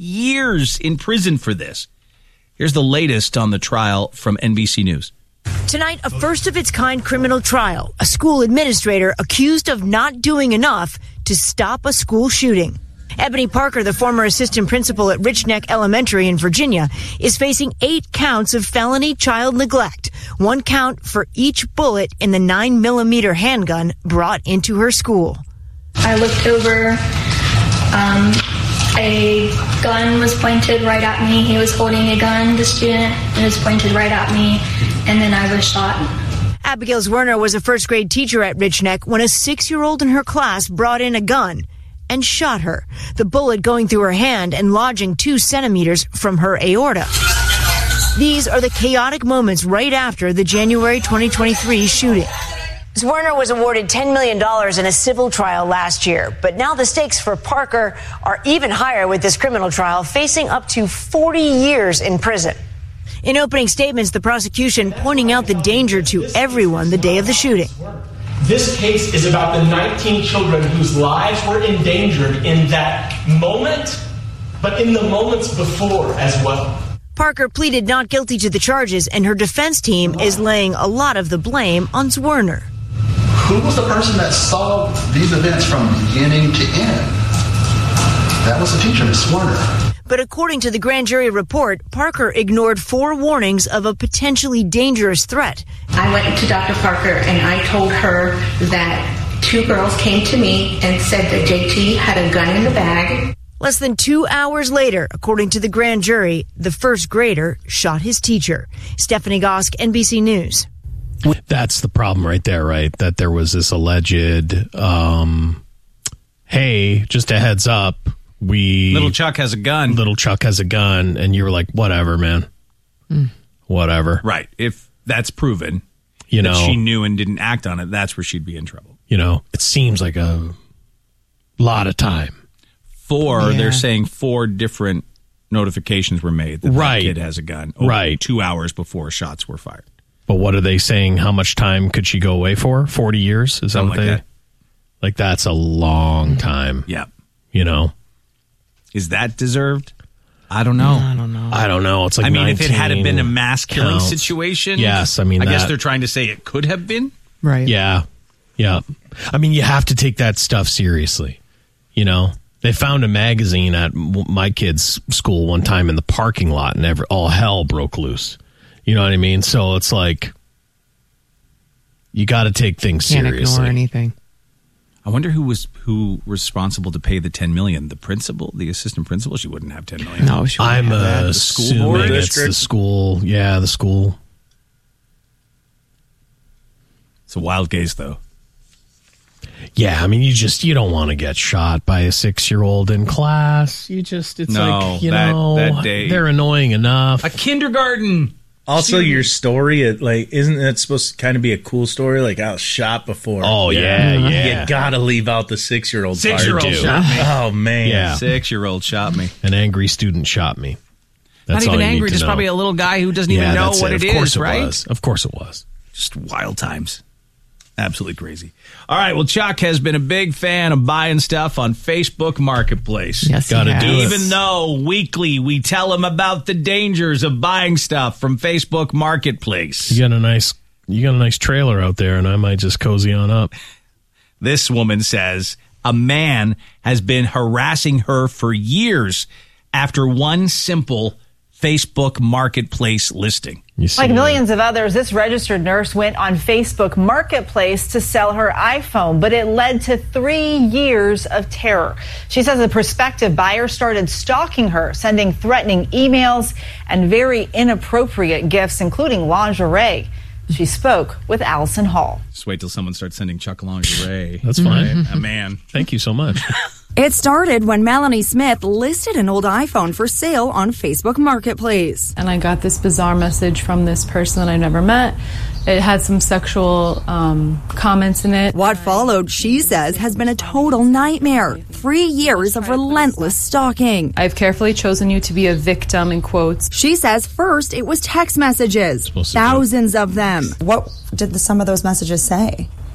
years in prison for this. Here's the latest on the trial from NBC News. Tonight, a first-of-its-kind criminal trial. A school administrator accused of not doing enough to stop a school shooting. Ebony Parker, the former assistant principal at Rich Neck Elementary in Virginia, is facing 8 counts of felony child neglect, 1 count for each bullet in the 9mm handgun brought into her school. I looked over. A gun was pointed right at me. He was holding a gun, the student. It was pointed right at me, and then I was shot. Abigail Zwerner was a first-grade teacher at Rich Neck when a 6-year-old in her class brought in a gun and shot her, the bullet going through her hand and lodging 2 centimeters from her aorta. These are the chaotic moments right after the January 2023 shooting. Zwerner was awarded $10 million in a civil trial last year, but now the stakes for Parker are even higher with this criminal trial, facing up to 40 years in prison. In opening statements, the prosecution pointing out the danger to everyone the day of the shooting. This case is about the 19 children whose lives were endangered in that moment, but in the moments before as well. Parker pleaded not guilty to the charges, and her defense team is laying a lot of the blame on Zwerner. Who was the person that saw these events from beginning to end? That was the teacher, Ms. Zwerner. But according to the grand jury report, Parker ignored 4 warnings of a potentially dangerous threat. I went to Dr. Parker and I told her that 2 girls came to me and said that JT had a gun in the bag. Less than 2 hours later, according to the grand jury, the first grader shot his teacher. Stephanie Gosk, NBC News. That's the problem right there, right? That there was this alleged, hey, just a heads up, Little Chuck has a gun. Little Chuck has a gun, and you were like, whatever, man. Whatever. Right. If that's proven, that she knew and didn't act on it, that's where she'd be in trouble. It seems like a lot of time. They're saying 4 different notifications were made that that kid has a gun. Right. 2 hours before shots were fired. But what are they saying? How much time could she go away for? 40 years? Is that what they... that. Like, that's a long time. Yeah. Is that deserved? I don't know. I don't know. It's like if it had been a mass killing situation. Yes, I guess they're trying to say it could have been. Right. Yeah. Yeah. You have to take that stuff seriously. They found a magazine at my kid's school one time in the parking lot, and all hell broke loose. You know what I mean? So it's like, you got to take things seriously. Can't ignore anything. I wonder who was responsible to pay the $10 million. The principal, the assistant principal. She wouldn't have $10 million. No, she wouldn't. I'm have the school board. It's the school. Yeah, the school. It's a wild case, though. Yeah, you don't want to get shot by a 6-year-old in class. That day. They're annoying enough. A kindergarten. Also, your story, isn't that supposed to kind of be a cool story? Like, I was shot before. Oh, yeah. You gotta leave out the 6-year-old part. 6-year-old shot me. Oh, man. Yeah. 6-year-old shot me. An angry student shot me. That's not even angry, just know. probably a little guy who doesn't even know what it is, right? Of course it was. Just wild times. Absolutely crazy. All right, well, Chuck has been a big fan of buying stuff on Facebook Marketplace. Yes, gotta do it. Even though weekly we tell him about the dangers of buying stuff from Facebook Marketplace. You got a nice trailer out there, and I might just cozy on up. This woman says a man has been harassing her for years after one simple Facebook Marketplace listing. Like millions of others, this registered nurse went on Facebook Marketplace to sell her iPhone, but it led to 3 years of terror. She says a prospective buyer started stalking her, sending threatening emails and very inappropriate gifts, including lingerie. She spoke with Allison Hall. Just wait till someone starts sending Chuck lingerie. That's fine. A man. Thank you so much. It started when Melanie Smith listed an old iPhone for sale on Facebook Marketplace. And I got this bizarre message from this person that I never met. It had some sexual comments in it. What followed, she says, has been a total nightmare. 3 years of relentless stalking. I've carefully chosen you to be a victim, in quotes. She says first it was text messages, thousands of them. What did some of those messages say?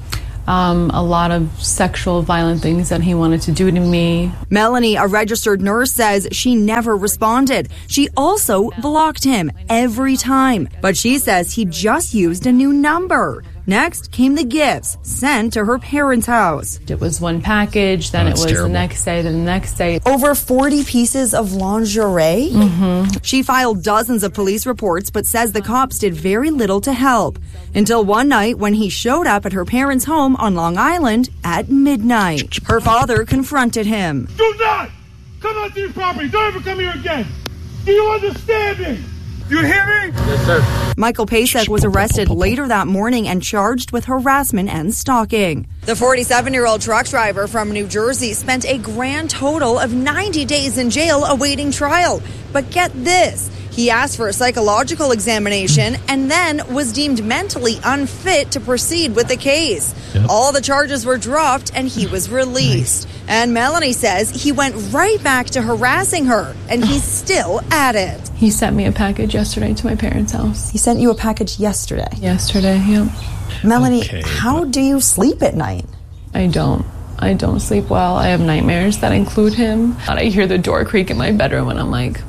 a lot of sexual violent things that he wanted to do to me. Melanie, a registered nurse, says she never responded. She also blocked him every time, but she says he just used a new number. Next came the gifts sent to her parents' house. It was one package, then it was terrible. The next day, then the next day. Over 40 pieces of lingerie? Mm-hmm. She filed dozens of police reports, but says the cops did very little to help. Until one night when he showed up at her parents' home on Long Island at midnight. Her father confronted him. Do not come onto your property. Don't ever come here again. Do you understand me? You hear me? Yes, sir. Michael Pasek was arrested later that morning and charged with harassment and stalking. The 47-year-old truck driver from New Jersey spent a grand total of 90 days in jail awaiting trial. But get this. He asked for a psychological examination and then was deemed mentally unfit to proceed with the case. Yep. All the charges were dropped and he was released. Nice. And Melanie says he went right back to harassing her, and he's still at it. He sent me a package yesterday to my parents' house. He sent you a package yesterday? Yesterday, yep. Melanie, how do you sleep at night? I don't sleep well. I have nightmares that include him. I hear the door creak in my bedroom, and I'm like,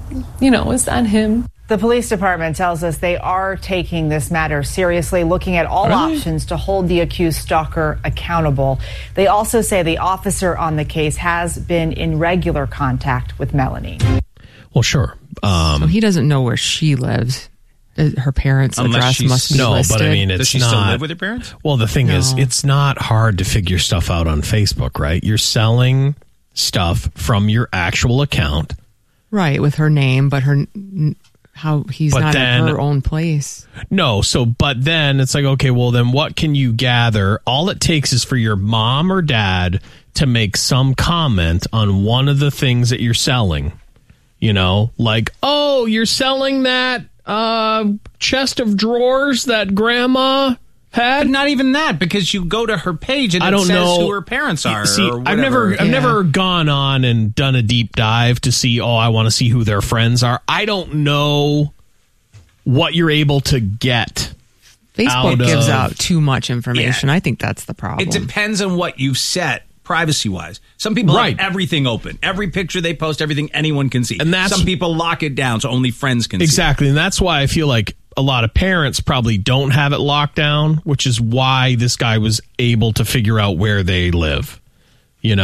is that him? The police department tells us they are taking this matter seriously, looking at all options to hold the accused stalker accountable. They also say the officer on the case has been in regular contact with Melanie. Well, sure. So he doesn't know where she lives. Her parents' address must be listed. But I mean, it's Does she not. Still live with her parents? Well, the thing is, it's not hard to figure stuff out on Facebook, right? You're selling stuff from your actual account. Right, with her name, but he's not at her own place. No, but then it's like, okay, well then what can you gather? All it takes is for your mom or dad to make some comment on one of the things that you're selling. Like, oh, you're selling that chest of drawers that grandma had? But not even that, because you go to her page and it says who her parents are. See, or I've never gone on and done a deep dive to see, I want to see who their friends are. I don't know what you're able to get. Facebook gives out too much information. I think that's the problem. It depends on what you've set privacy-wise. Some people have everything open. Every picture they post, everything anyone can see. And some people lock it down so only friends can see. Exactly, and that's why I feel like a lot of parents probably don't have it locked down, which is why this guy was able to figure out where they live. Wait,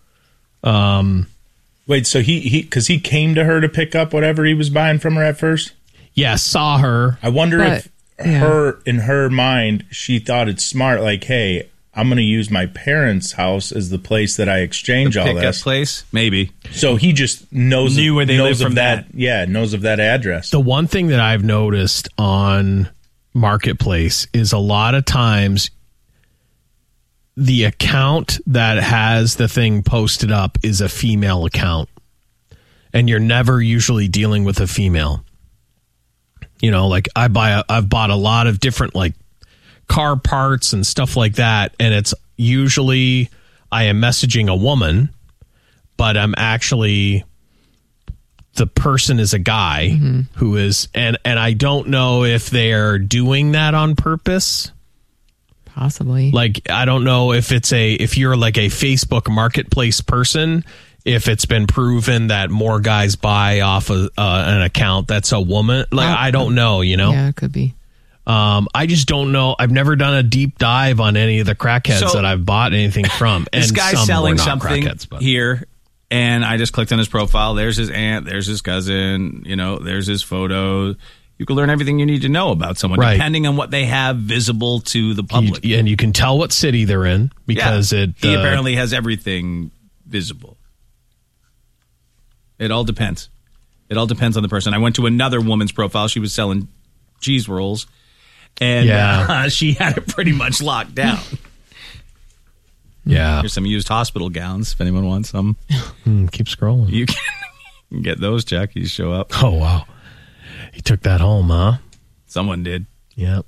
so because he came to her to pick up whatever he was buying from her at first? Yeah, saw her. I wonder if in her mind, she thought it's smart, like, hey, I'm going to use my parents' house as the place that I exchange all this. Pickup place? Maybe. So he just knew where they live from that. Yeah, knows of that address. The one thing that I've noticed on Marketplace is a lot of times the account that has the thing posted up is a female account. And you're never usually dealing with a female. Like I've bought a lot of different car parts and stuff like that, and it's usually I am messaging a woman, but I'm actually the person is a guy who is, and I don't know if they're doing that on purpose. Possibly. I don't know if if you're like a Facebook Marketplace person, if it's been proven that more guys buy off of an account that's a woman. I don't know, Yeah, it could be. I just don't know. I've never done a deep dive on any of the crackheads that I've bought anything from. This and guy's selling something but here, and I just clicked on his profile. There's his aunt. There's his cousin. There's his photo. You can learn everything you need to know about someone, depending on what they have visible to the public. And you can tell what city they're in because he apparently has everything visible. It all depends. It all depends on the person. I went to another woman's profile. She was selling cheese rolls. And she had it pretty much locked down. Yeah. Here's some used hospital gowns if anyone wants some. Keep scrolling. You can get those, Jack. You show up. Oh, wow. He took that home, huh? Someone did. Yep.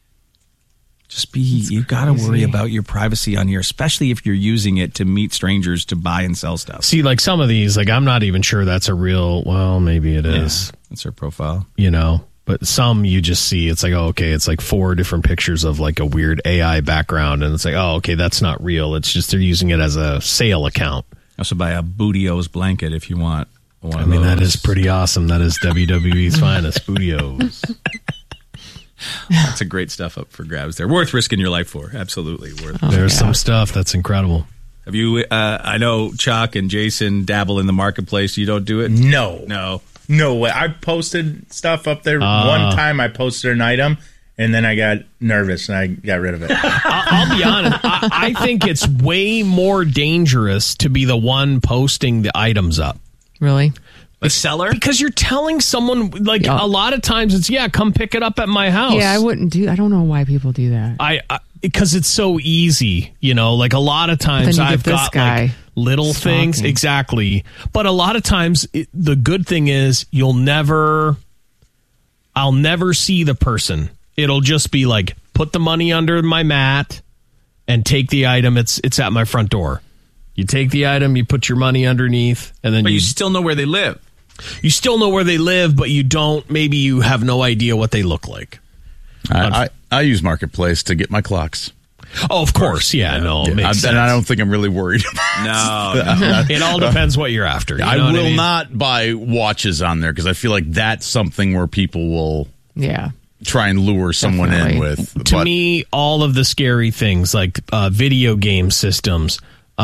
You got to worry about your privacy on here, especially if you're using it to meet strangers to buy and sell stuff. See, some of these, I'm not even sure that's a real, well, maybe it is. That's her profile. But some you just see, it's like, oh, okay, it's like 4 different pictures of like a weird AI background. And it's like, oh, okay, that's not real. It's just they're using it as a sale account. Also buy a Booty-O's blanket if you want one of those. That is pretty awesome. That is WWE's finest, Booty-O's. Lots of great stuff up for grabs there. Worth risking your life for. Absolutely worth it. There's some stuff that's incredible. Have you, I know Chuck and Jason dabble in the marketplace. You don't do it? No way. I posted stuff up there. One time I posted an item, and then I got nervous, and I got rid of it. I'll be honest. I think it's way more dangerous to be the one posting the items up. Really? The seller? Because you're telling someone, like, a lot of times it's, come pick it up at my house. Yeah, I wouldn't I don't know why people do that. Because it's so easy, like a lot of times I've got like little things. Exactly. But a lot of times the good thing is I'll never see the person. It'll just be like, put the money under my mat and take the item. It's at my front door. You take the item, you put your money underneath, and then you still know where they live. You still know where they live, but maybe you have no idea what they look like. I use Marketplace to get my clocks. Oh, of course. Yeah, no. Makes sense. And I don't think I'm really worried. No. It all depends what you're after. You know I will not buy watches on there because I feel like that's something where people will try and lure someone in with. To me, all of the scary things like video game systems,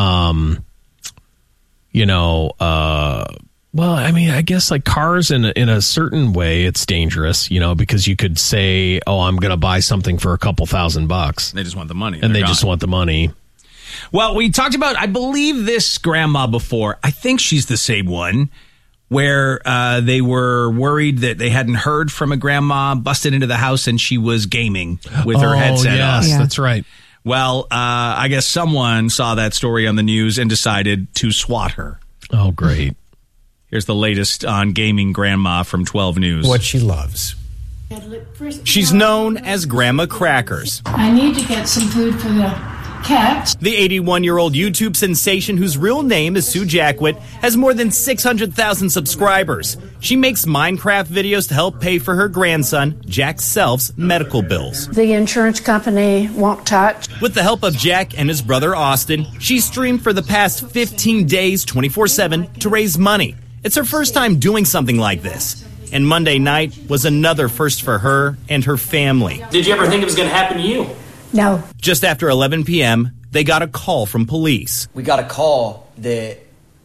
well, I mean, I guess like cars in a certain way, it's dangerous, because you could say, oh, I'm going to buy something for a couple $1,000. They just want the money. And they just want the money. Well, we talked about, I believe, this grandma before. I think she's the same one where they were worried that they hadn't heard from a grandma, busted into the house, and she was gaming with her headset on. Yes, that's right. Well, I guess someone saw that story on the news and decided to swat her. Oh, great. Here's the latest on gaming grandma from 12 News. What she loves. She's known as Grandma Crackers. I need to get some food for the cats. The 81-year-old YouTube sensation, whose real name is Sue Jackwit, has more than 600,000 subscribers. She makes Minecraft videos to help pay for her grandson, Jack Self's medical bills. The insurance company won't touch. With the help of Jack and his brother Austin, she streamed for the past 15 days, 24/7, to raise money. It's her first time doing something like this. And Monday night was another first for her and her family. Did you ever think it was going to happen to you? No. Just after 11 p.m., they got a call from police. We got a call that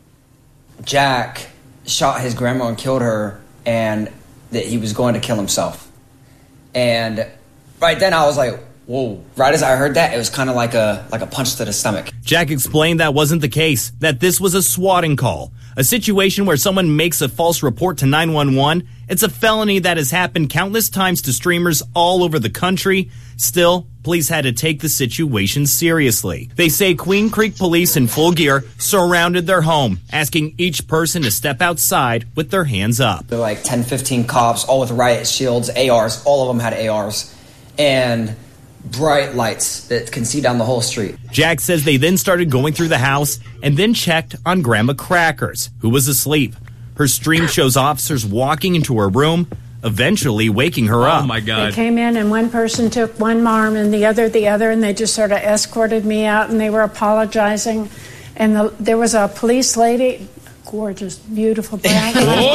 Jack shot his grandma and killed her, and that he was going to kill himself. And right then I was like, whoa. Right as I heard that, it was kind of like a punch to the stomach. Jack explained that wasn't the case, that this was a swatting call. A situation where someone makes a false report to 911. It's a felony that has happened countless times to streamers all over the country. Still, police had to take the situation seriously. They say Queen Creek police in full gear surrounded their home, asking each person to step outside with their hands up. There were like 10, 15 cops, all with riot shields, ARs. All of them had ARs. And bright lights that can see down the whole street. Jack says they then started going through the house and then checked on Grandma Crackers, who was asleep. Her stream shows officers walking into her room, eventually waking her up. Oh, my God. They came in and one person took one arm and the other, and they just sort of escorted me out, and they were apologizing. And there was a police lady, gorgeous, beautiful brown.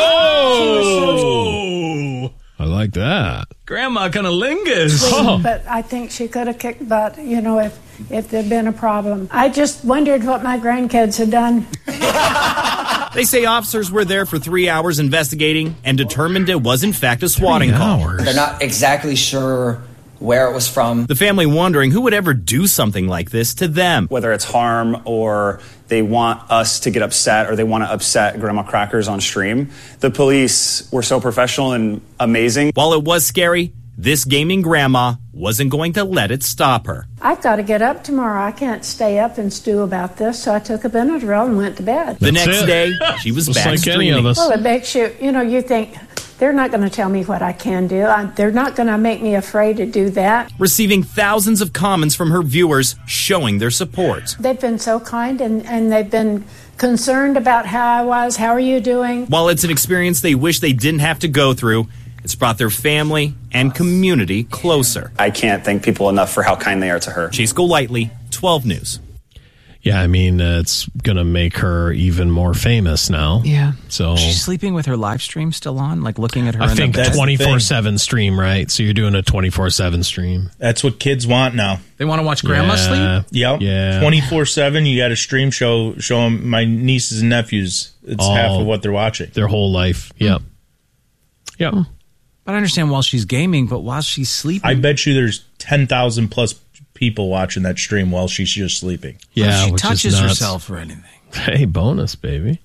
Whoa! I like that. Grandma cunnilingus. Oh. But I think she could have kicked butt, if there'd been a problem. I just wondered what my grandkids had done. They say officers were there for 3 hours investigating and determined it was in fact a swatting call. They're not exactly sure where it was from. The family wondering who would ever do something like this to them. Whether it's harm or they want us to get upset or they want to upset Grandma Crackers on stream. The police were so professional and amazing. While it was scary, this gaming grandma wasn't going to let it stop her. I've got to get up tomorrow. I can't stay up and stew about this, so I took a Benadryl and went to bed. The next day, she was back streaming. Well, it makes you, you think, they're not going to tell me what I can do. They're not going to make me afraid to do that. Receiving thousands of comments from her viewers showing their support. They've been so kind, and they've been concerned about how I was. How are you doing? While it's an experience they wish they didn't have to go through, It's brought their family and community closer. I can't thank people enough for how kind they are to her. Chase Golightly, 12 News. Yeah, I mean, it's going to make her even more famous now. Yeah. So she's sleeping with her live stream still on, like looking at her. I think 24/7 stream, right? So you're doing a 24/7 stream. That's what kids want now. They want to watch grandma sleep? Yep. Yeah. 24/7. You got a stream show them my nieces and nephews. It's half of what they're watching. Their whole life. Yep. Yep. But I understand while she's gaming, but while she's sleeping. I bet you there's 10,000 plus people watching that stream while she's just sleeping. Yeah, she which touches is nuts. herself or anything. Hey, bonus, baby.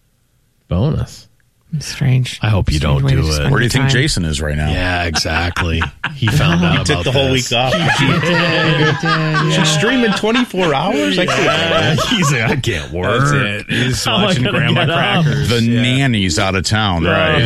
Bonus. Strange. I hope you don't do it. Where do you think Jason is right now? Yeah, exactly. He found out He took about the whole this. week off. He did. She's streaming 24 hours? I can't. He's like, I can't work. That's it. He's How am I watching gonna Grandma get up? Crackers. The nanny's out of town, right?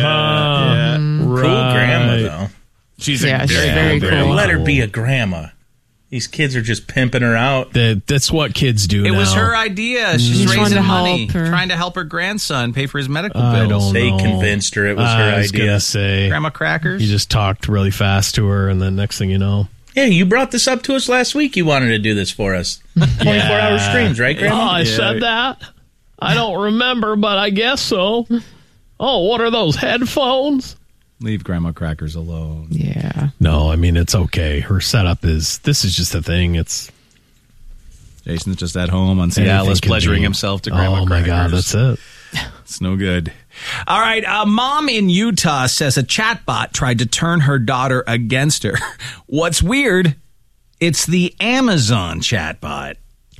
Cool grandma, though. She's very cool. Let her be a grandma. These kids are just pimping her out. That's what kids do It now. was her idea. She's Just wanted raising to money, help her. trying to help her grandson pay for his medical I bills. don't They know. convinced her it was her I was idea. gonna say, Grandma Crackers. you just talked really fast to her, and then next thing you know, Yeah, you brought this up to us last week. You wanted to do this for us. 24-hour streams, right, Grandma? I said that. I don't remember, but I guess so. Oh, what are those headphones? Leave Grandma Crackers alone. Yeah. No, I mean, it's okay. Her setup this is just a thing. It's Jason's just at home on anything Cialis, can pleasuring be. himself to Grandma Oh my Crackers. God, that's it. It's no good. All right. A mom in Utah says a chatbot tried to turn her daughter against her. What's weird? It's the Amazon chatbot.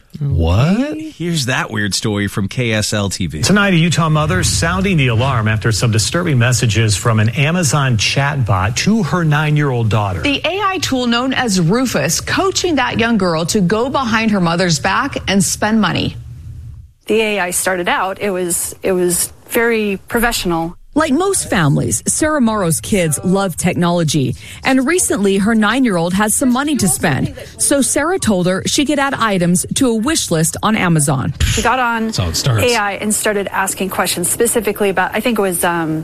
What? Here's that weird story from KSL TV. Tonight, a Utah mother sounding the alarm after some disturbing messages from an Amazon chatbot to her 9-year-old daughter. The AI tool known as Rufus coaching that young girl to go behind her mother's back and spend money. The AI started out, it was very professional. Like most families, Sarah Morrow's kids love technology, and recently her 9-year-old has some money to spend. So Sarah told her she could add items to a wish list on Amazon. She got on That's how it starts. AI and started asking questions specifically about, I think it was like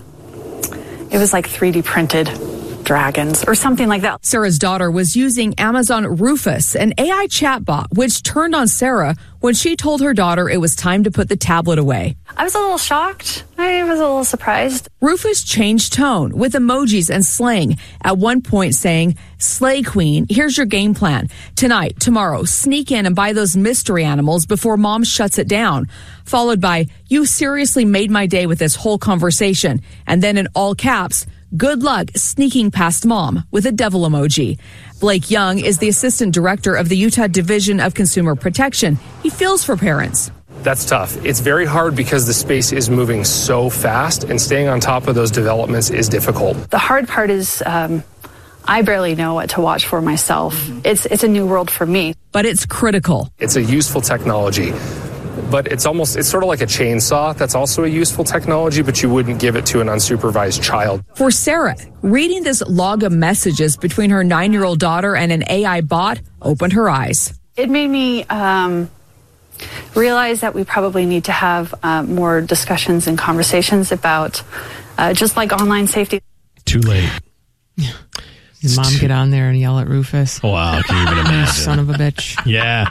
3D printed dragons or something like that. Sarah's daughter was using Amazon Rufus, an AI chatbot, which turned on Sarah when she told her daughter it was time to put the tablet away. I was a little shocked. I was a little surprised. Rufus changed tone with emojis and slang, at one point saying, "Slay Queen, here's your game plan. Tonight, tomorrow, sneak in and buy those mystery animals before mom shuts it down." Followed by, "You seriously made my day with this whole conversation." And then in all caps, "Good luck sneaking past mom," with a devil emoji. Blake Young is the assistant director of the Utah Division of Consumer Protection. He feels for parents. That's tough. It's very hard because the space is moving so fast, and staying on top of those developments is difficult. The hard part is I barely know what to watch for myself. It's a new world for me. But it's critical. It's a useful technology, but it's sort of like a chainsaw. That's also a useful technology, but you wouldn't give it to an unsupervised child. For Sarah, reading this log of messages between her 9-year-old daughter and an AI bot opened her eyes. It made me realize that we probably need to have more discussions and conversations about just like online safety. Too late. His mom get on there and yell at Rufus. Oh, wow, can you even imagine? Son of a bitch. Yeah.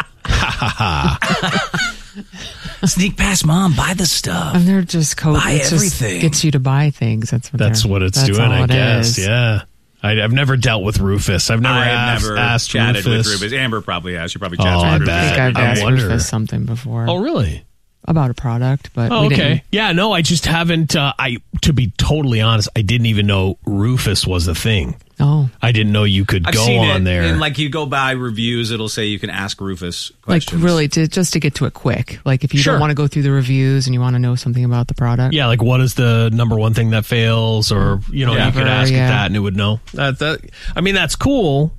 Sneak past mom, buy the stuff. And they're just Buy it just everything. gets you to buy things. That's what it's doing, all I it guess. is. Yeah. I've never dealt with Rufus. I've never asked chatted Rufus. with Rufus. Amber probably has. She probably Oh, chats I with bet. Rufus. I think I've asked wonder. Rufus something before. Oh, really? About a product, but Oh, we okay. didn't. Yeah, no, I just haven't. To be totally honest, I didn't even know Rufus was a thing. Oh. I didn't know you could I've go seen on it, there. and like you go by reviews, it'll say you can ask Rufus questions. Like really, just to get to it quick. Like if you Sure. don't want to go through the reviews and you want to know something about the product. Yeah, like what is the number one thing that fails, or you know, you could ask it that and it would know. I mean, that's cool.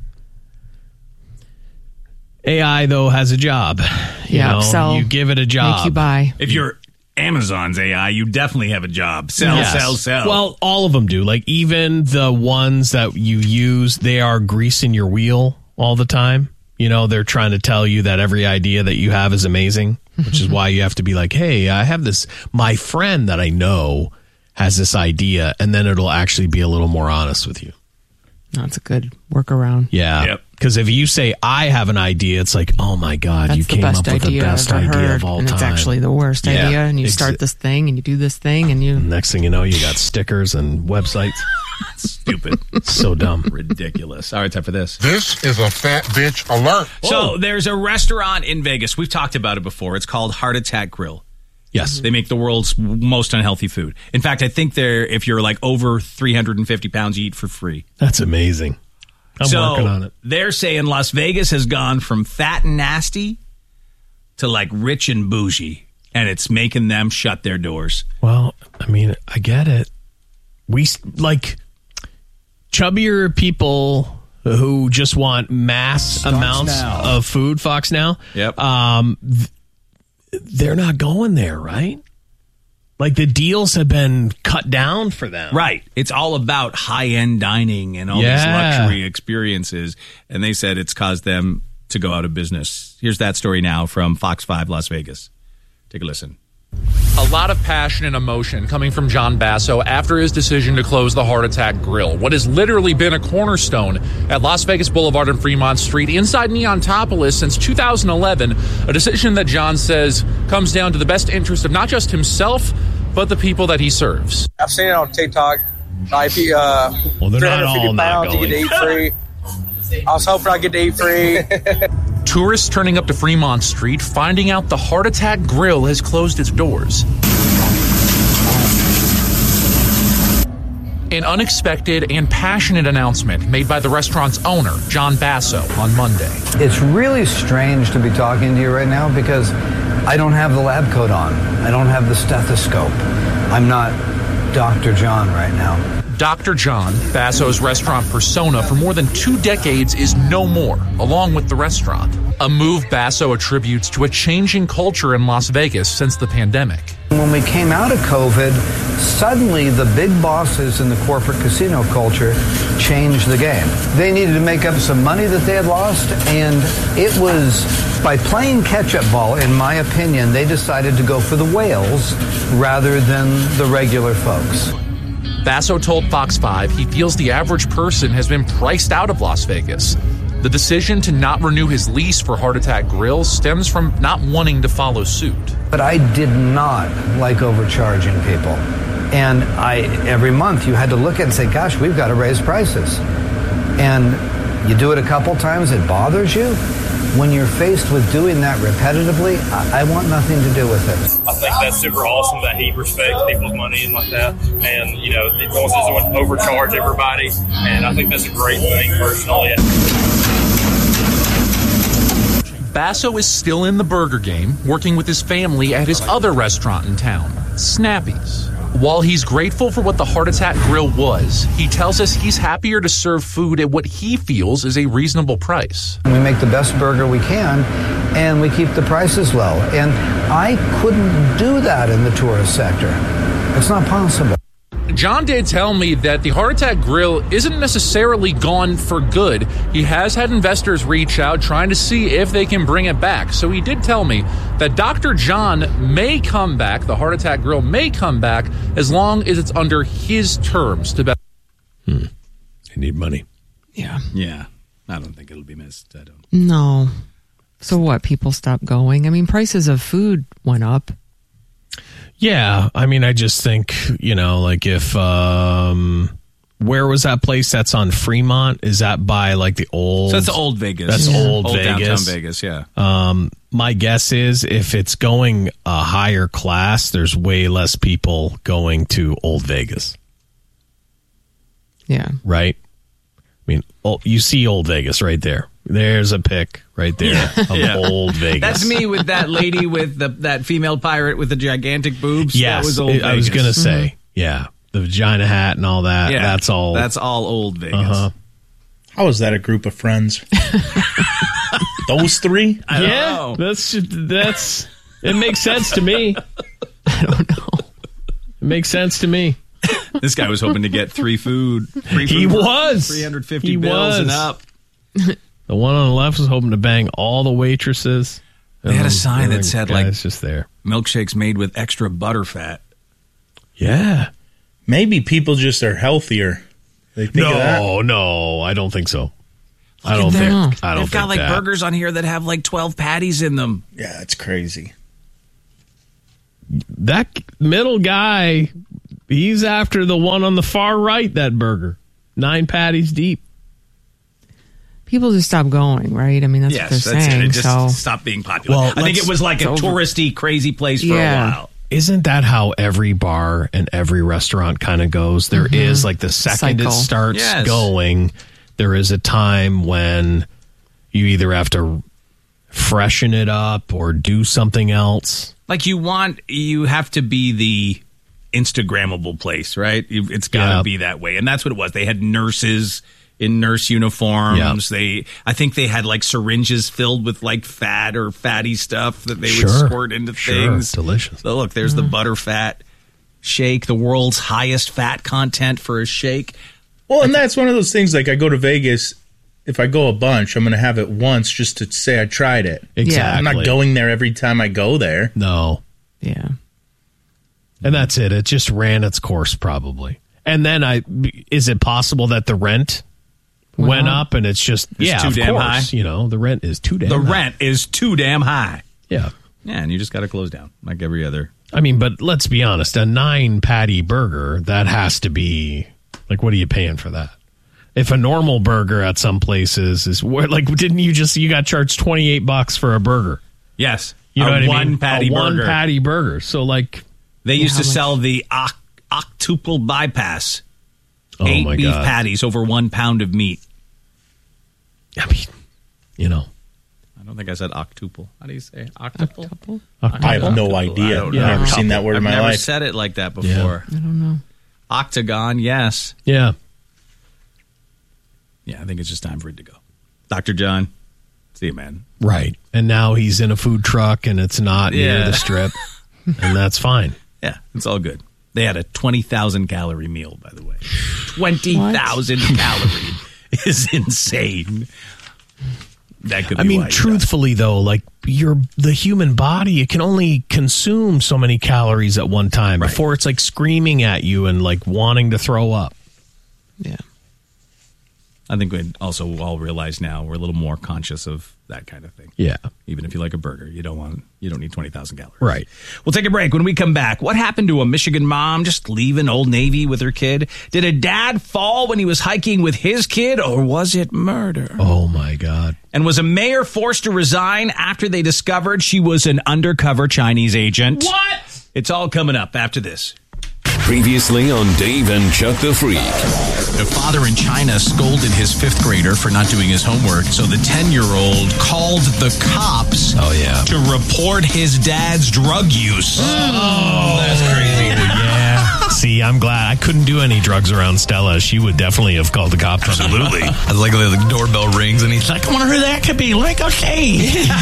AI though has a job. You know, sell, you give it a job. make you buy. If you're Amazon's AI, you definitely have a job. Sell, Yes. sell. Well, all of them do. Like even the ones that you use, they are greasing your wheel all the time. You know, they're trying to tell you that every idea that you have is amazing, which is why you have to be like, hey, I have this, my friend that I know has this idea, and then it'll actually be a little more honest with you. That's a good workaround. Yeah. Because if you say, I have an idea, it's like, oh my God, That's you came up with the best idea of all and time. It's actually the worst idea. And you start this thing and you do this thing and you. Next thing you know, you got stickers and websites. Stupid. So dumb. Ridiculous. All right, time for this. This is a fat bitch alert. So there's a restaurant in Vegas. We've talked about it before. It's called Heart Attack Grill. Yes. They make the world's most unhealthy food. In fact, I think if you're like over 350 pounds, you eat for free. That's amazing. I'm working on it. They're saying Las Vegas has gone from fat and nasty to like rich and bougie, and it's making them shut their doors. Well, I mean, I get it. We like chubbier people who just want mass amounts of food. Fox Now. Yep. They're not going there, right? Like the deals have been cut down for them. Right. It's all about high-end dining and all these luxury experiences. And they said it's caused them to go out of business. Here's that story now from Fox 5 Las Vegas. Take a listen. A lot of passion and emotion coming from John Basso after his decision to close the Heart Attack Grill, what has literally been a cornerstone at Las Vegas Boulevard and Fremont Street inside Neontopolis since 2011, a decision that John says comes down to the best interest of not just himself, but the people that he serves. I've seen it on TikTok. Like, well, they're not all not pounds, you get to eat free. I was hoping I'd get to eat free. Tourists turning up to Fremont Street, finding out the Heart Attack Grill has closed its doors. An unexpected and passionate announcement made by the restaurant's owner, John Basso, on Monday. It's really strange to be talking to you right now because I don't have the lab coat on. I don't have the stethoscope. I'm not Dr. John right now. Dr. John, Basso's restaurant persona for more than 2 decades, is no more, along with the restaurant. A move Basso attributes to a changing culture in Las Vegas since the pandemic. When we came out of COVID, suddenly the big bosses in the corporate casino culture changed the game. They needed to make up some money that they had lost, and it was by playing catch-up ball, in my opinion, they decided to go for the whales rather than the regular folks. Basso told Fox 5 he feels the average person has been priced out of Las Vegas. The decision to not renew his lease for Heart Attack Grill stems from not wanting to follow suit. But I did not like overcharging people. And every month you had to look at it and say, gosh, we've got to raise prices. And you do it a couple times, it bothers you. When you're faced with doing that repetitively, I want nothing to do with it. I think that's super awesome that he respects people's money and like that. And, you know, he doesn't overcharge everybody. And I think that's a great thing personally. Basso is still in the burger game, working with his family at his other restaurant in town, Snappy's. While he's grateful for what the Heart Attack Grill was, he tells us he's happier to serve food at what he feels is a reasonable price. We make the best burger we can, and we keep the prices low. And I couldn't do that in the tourist sector. It's not possible. John did tell me that the Heart Attack Grill isn't necessarily gone for good. He has had investors reach out trying to see if they can bring it back. So he did tell me that Dr. John may come back, the Heart Attack Grill may come back, as long as it's under his terms. They need money. Yeah. Yeah. I don't think it'll be missed. I don't. No. So what? People stop going? I mean, prices of food went up. Yeah, I mean, I just think, you know, like if, where was that place that's on Fremont? Is that by like the old? So that's Old Vegas. That's Old Vegas. Downtown Vegas, yeah. My guess is if it's going a higher class, there's way less people going to Old Vegas. Yeah. Right? I mean, you see Old Vegas right there. There's a pic right there of Old Vegas. That's me with that lady with that female pirate with the gigantic boobs. Yes, that was Old Vegas. I was going to say, yeah, the vagina hat and all that. Yeah, that's all Old Vegas. How is that a group of friends? Those three? I don't know. That's. It makes sense to me. I don't know. It makes sense to me. This guy was hoping to get free food. He was 350 bills and up. The one on the left was hoping to bang all the waitresses. They had a sign that said, like, it's just there. Milkshakes made with extra butter fat. Yeah. Maybe people just are healthier. They think of that. No, I don't think so. I don't think they've got like burgers on here that have like 12 patties in them. Yeah, it's crazy. That middle guy, he's after the one on the far right, that burger. 9 patties deep. People just stop going, right? I mean, that's what they're saying. It just stopped being popular. Well, I think it was like a touristy, crazy place for a while. Isn't that how every bar and every restaurant kind of goes? There is like the second it starts going, there is a time when you either have to freshen it up or do something else. Like you have to be the Instagrammable place, right? It's got to be that way. And that's what it was. They had nurses in nurse uniforms. I think they had like syringes filled with like fat or fatty stuff that they would squirt into things. Delicious. So look, there's the butterfat shake, the world's highest fat content for a shake. Well, and that's one of those things, like I go to Vegas, if I go a bunch, I'm going to have it once just to say I tried it. Exactly. I'm not going there every time I go there. No. Yeah. And that's it. It just ran its course probably. And then is it possible that the rent went up and it's just too damn high? You know, the rent is too damn high. The rent is too damn high. Yeah. Yeah, and you just got to close down like every other. I mean, but let's be honest, a 9 patty burger, that has to be like, what are you paying for that? If a normal burger at some places is like, you got charged $28 for a burger? Yes. You know what I mean? One patty burger. So like, they used to sell the octuple bypass. Oh 8 my beef God. patties over 1 pound of meat. I mean, you know. I don't think I said octuple. How do you say octuple? I have no idea. I've never seen that word in my life. I've never said it like that before. I don't know. Octagon, yes. Yeah. Yeah, I think it's just time for it to go. Dr. John, see you, man. Right. And now he's in a food truck and it's not near the strip. And that's fine. Yeah, it's all good. They had a 20,000 calorie meal, by the way. 20,000 calorie is insane. That could be why truthfully though, like the human body, it can only consume so many calories at one time before it's like screaming at you and like wanting to throw up. Yeah. I think we also all realize now we're a little more conscious of that kind of thing. Yeah. Even if you like a burger, you don't need 20,000 calories. Right. We'll take a break. When we come back, what happened to a Michigan mom just leaving Old Navy with her kid? Did a dad fall when he was hiking with his kid, or was it murder? Oh my God. And was a mayor forced to resign after they discovered she was an undercover Chinese agent? What? It's all coming up after this. Previously on Dave and Chuck the Freak. A father in China scolded his 5th grader for not doing his homework, so the 10-year-old called the cops to report his dad's drug use. Oh, that's crazy. Yeah. See, I'm glad I couldn't do any drugs around Stella. She would definitely have called the cops. Absolutely. I like the doorbell rings and he's like, I wonder who that could be. Like, okay.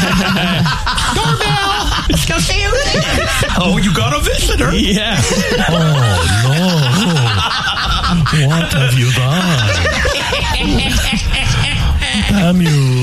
Doorbell. Let's go see who it is. Oh, you got a visitor? Yeah. Oh, no. What have you done? Damn you.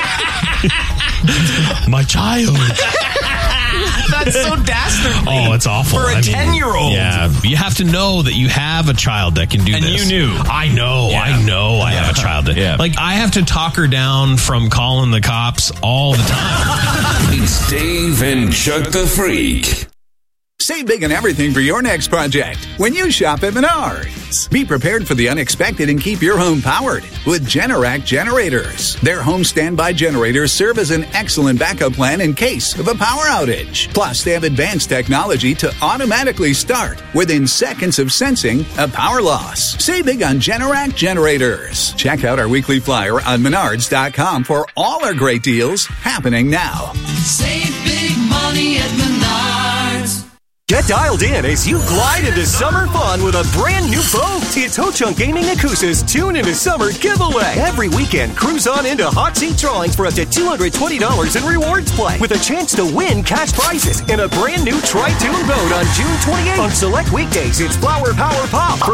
My child. That's so dastardly. Oh, it's awful. For a 10-year-old. Yeah. You have to know that you have a child that can do and this. And you knew. I know. I have a child that. Like, I have to talk her down from calling the cops all the time. It's Dave and Chuck the Freak. Save big on everything for your next project when you shop at Menards. Be prepared for the unexpected and keep your home powered with Generac generators. Their home standby generators serve as an excellent backup plan in case of a power outage. Plus, they have advanced technology to automatically start within seconds of sensing a power loss. Save big on Generac generators. Check out our weekly flyer on Menards.com for all our great deals happening now. Save big money at Menards. Get dialed in as you glide into summer fun with a brand new boat. It's Ho-Chunk Gaming Akusa's Tune into Summer giveaway. Every weekend, cruise on into hot seat drawings for up to $220 in rewards play with a chance to win cash prizes in a brand new Tri-Tune boat on June 28th. On select weekdays, it's Flower Power Pop for a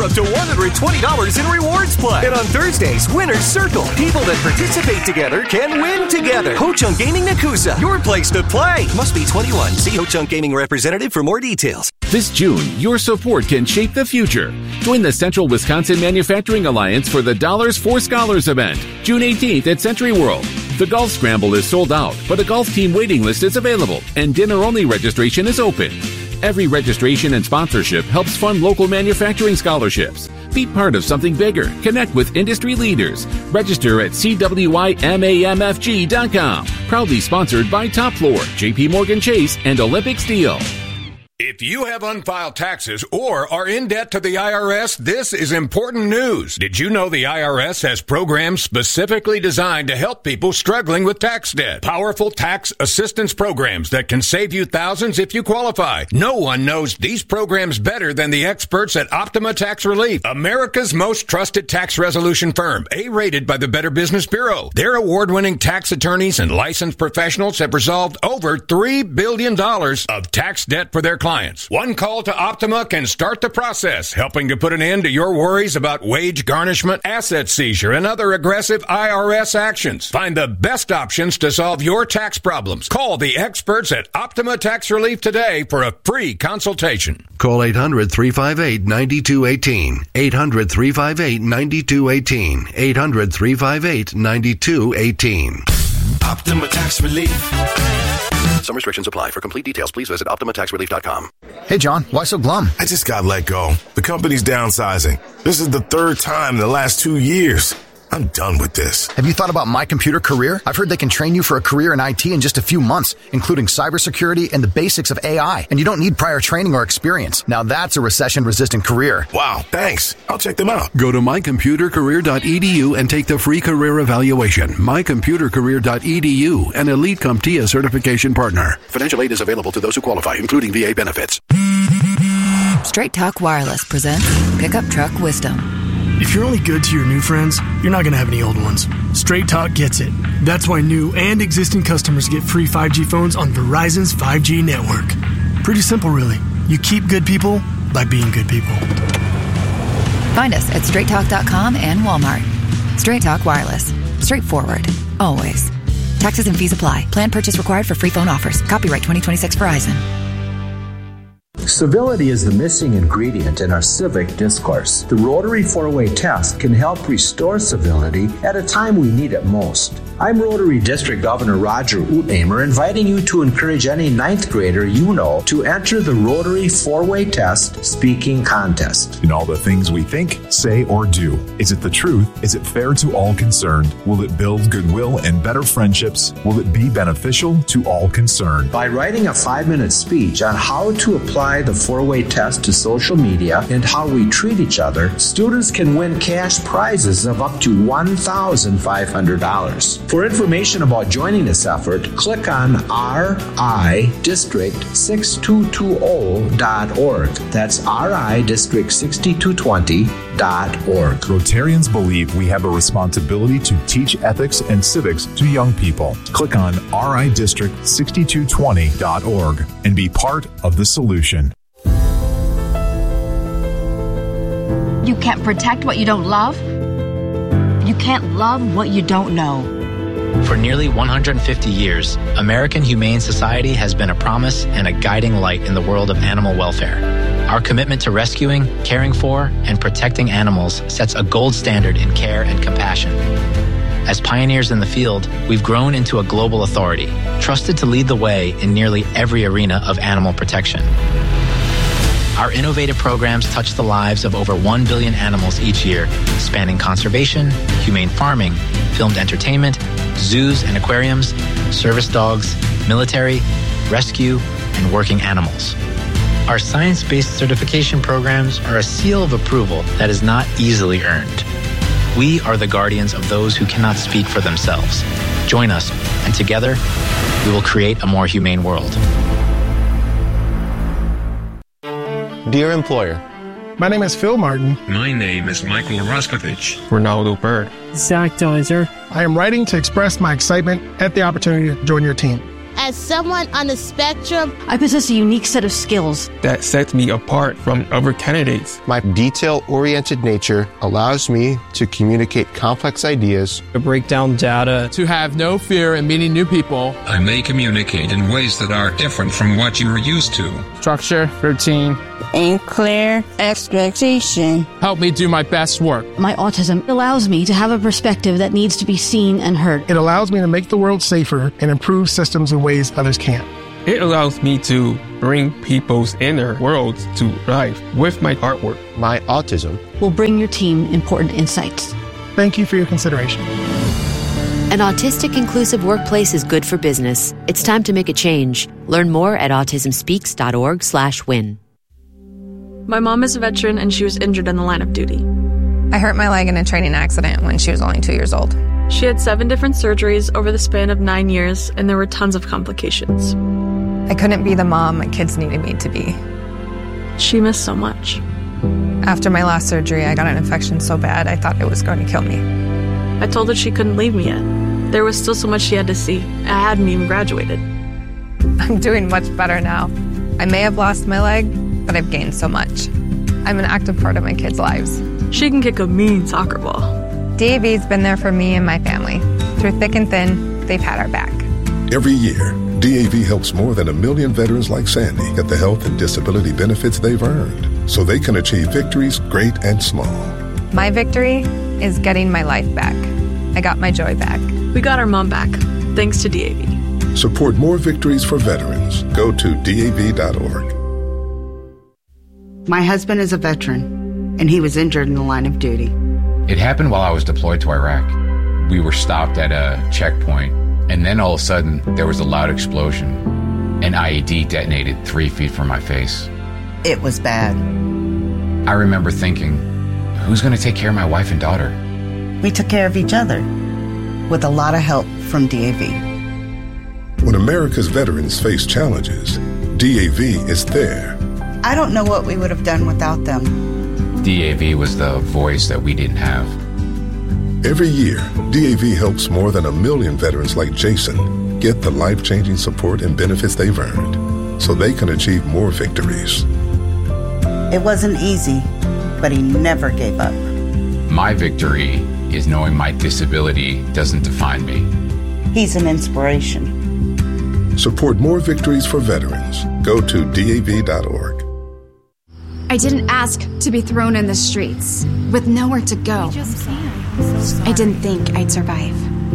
up to $120 in rewards play. And on Thursdays, Winners Circle. People that participate together can win together. Ho-Chunk Gaming Nakusa, your place to play. Must be 21. See Ho-Chunk Gaming representative for more details. This June, your support can shape the future. Join the Central Wisconsin Manufacturing Alliance for the Dollars for Scholars event, June 18th at Century World. The golf scramble is sold out, but a golf team waiting list is available, and dinner-only registration is open. Every registration and sponsorship helps fund local manufacturing scholarships. Be part of something bigger. Connect with industry leaders. Register at CWYMAMFG.com. Proudly sponsored by Top Floor, JP Morgan Chase, and Olympic Steel. If you have unfiled taxes or are in debt to the IRS, this is important news. Did you know the IRS has programs specifically designed to help people struggling with tax debt? Powerful tax assistance programs that can save you thousands if you qualify. No one knows these programs better than the experts at Optima Tax Relief, America's most trusted tax resolution firm, A-rated by the Better Business Bureau. Their award-winning tax attorneys and licensed professionals have resolved over $3 billion of tax debt for their clients. One call to Optima can start the process, helping to put an end to your worries about wage garnishment, asset seizure, and other aggressive IRS actions. Find the best options to solve your tax problems. Call the experts at Optima Tax Relief today for a free consultation. Call 800-358-9218. 800-358-9218. 800-358-9218. Optima Tax Relief. Some restrictions apply. For complete details, please visit OptimaTaxRelief.com. Hey, John, why so glum? I just got let go. The company's downsizing. This is the third time in the last 2 years. I'm done with this. Have you thought about My Computer Career? I've heard they can train you for a career in IT in just a few months, including cybersecurity and the basics of AI. And you don't need prior training or experience. Now that's a recession-resistant career. Wow, thanks. I'll check them out. Go to mycomputercareer.edu and take the free career evaluation. mycomputercareer.edu, an Elite CompTIA certification partner. Financial aid is available to those who qualify, including VA benefits. Straight Talk Wireless presents Pickup Truck Wisdom. If you're only good to your new friends, you're not going to have any old ones. Straight Talk gets it. That's why new and existing customers get free 5G phones on Verizon's 5G network. Pretty simple, really. You keep good people by being good people. Find us at straighttalk.com and Walmart. Straight Talk Wireless. Straightforward. Always. Taxes and fees apply. Plan purchase required for free phone offers. Copyright 2026 Verizon. Civility is the missing ingredient in our civic discourse. The Rotary 4-Way test can help restore civility at a time we need it most. I'm Rotary District Governor Roger Utnamer, inviting you to encourage any 9th grader you know to enter the Rotary 4-Way test speaking contest. In all the things we think, say, or do, is it the truth? Is it fair to all concerned? Will it build goodwill and better friendships? Will it be beneficial to all concerned? By writing a 5-minute speech on how to apply the 4-Way test to social media and how we treat each other, students can win cash prizes of up to $1,500. For information about joining this effort, click on ridistrict6220.org. That's ridistrict6220.org. Rotarians believe we have a responsibility to teach ethics and civics to young people. Click on ridistrict6220.org and be part of the solution. You can't protect what you don't love. You can't love what you don't know. For nearly 150 years, American Humane Society has been a promise and a guiding light in the world of animal welfare. Our commitment to rescuing, caring for, and protecting animals sets a gold standard in care and compassion. As pioneers in the field, we've grown into a global authority, trusted to lead the way in nearly every arena of animal protection. Our innovative programs touch the lives of over 1 billion animals each year, spanning conservation, humane farming, filmed entertainment, zoos and aquariums, service dogs, military, rescue, and working animals. Our science-based certification programs are a seal of approval that is not easily earned. We are the guardians of those who cannot speak for themselves. Join us, and together, we will create a more humane world. Dear employer, my name is Phil Martin. My name is Michael Roskovich. Ronaldo Bird. Zach Deiser. I am writing to express my excitement at the opportunity to join your team. As someone on the spectrum, I possess a unique set of skills that sets me apart from other candidates. My detail-oriented nature allows me to communicate complex ideas, to break down data, to have no fear in meeting new people. I may communicate in ways that are different from what you are used to. Structure, routine, and clear expectation help me do my best work. My autism allows me to have a perspective that needs to be seen and heard. It allows me to make the world safer and improve systems in ways others can't. It allows me to bring people's inner worlds to life with my artwork. My autism will bring your team important insights. Thank you for your consideration. An autistic inclusive workplace is good for business. It's time to make a change. Learn more at autismspeaks.org/win. My mom is a veteran and she was injured in the line of duty. I hurt my leg in a training accident when she was only 2 years old. She had 7 different surgeries over the span of 9 years, and there were tons of complications. I couldn't be the mom my kids needed me to be. She missed so much. After my last surgery, I got an infection so bad I thought it was going to kill me. I told her she couldn't leave me yet. There was still so much she had to see. I hadn't even graduated. I'm doing much better now. I may have lost my leg, but I've gained so much. I'm an active part of my kids' lives. She can kick a mean soccer ball. DAV's been there for me and my family. Through thick and thin, they've had our back. Every year, DAV helps more than 1 million veterans like Sandy get the health and disability benefits they've earned so they can achieve victories great and small. My victory is getting my life back. I got my joy back. We got our mom back, thanks to DAV. Support more victories for veterans. Go to DAV.org. My husband is a veteran, and he was injured in the line of duty. It happened while I was deployed to Iraq. We were stopped at a checkpoint, and then all of a sudden, there was a loud explosion. An IED detonated 3 feet from my face. It was bad. I remember thinking, who's going to take care of my wife and daughter? We took care of each other, with a lot of help from DAV. When America's veterans face challenges, DAV is there. I don't know what we would have done without them. DAV was the voice that we didn't have. Every year, DAV helps more than 1 million veterans like Jason get the life-changing support and benefits they've earned so they can achieve more victories. It wasn't easy, but he never gave up. My victory is knowing my disability doesn't define me. He's an inspiration. Support more victories for veterans. Go to DAV.org. I didn't ask to be thrown in the streets with nowhere to go. I didn't think I'd survive.